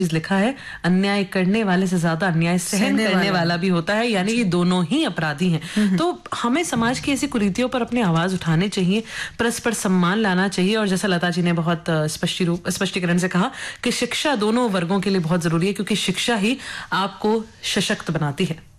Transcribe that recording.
लिखा है, अन्याय करने वाले से ज्यादा अन्याय सहन करने वाला भी होता है, यानी ये दोनों ही अपराधी हैं। तो हमें समाज की ऐसी कुरीतियों पर अपनी आवाज उठाने चाहिए, परस्पर सम्मान लाना चाहिए, और जैसा लता जी ने बहुत स्पष्टीकरण से कहा कि शिक्षा दोनों वर्गों के लिए बहुत जरूरी है, क्योंकि शिक्षा ही आपको सशक्त बनाती है।